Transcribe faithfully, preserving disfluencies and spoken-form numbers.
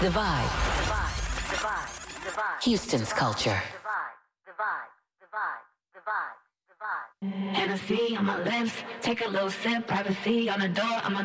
The Vibe. Houston's culture. Hennessy on my lips, take a little sip, privacy on the door, I'm a